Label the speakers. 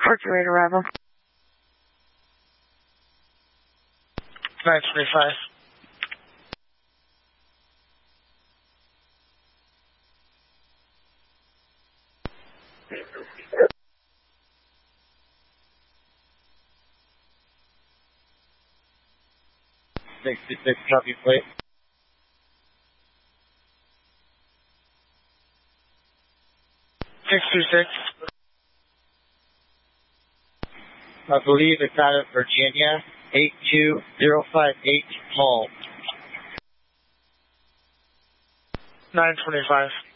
Speaker 1: Report your arrival.
Speaker 2: 925. Copy plate. 626. I believe it's out of Virginia. 82058 Hall. 925.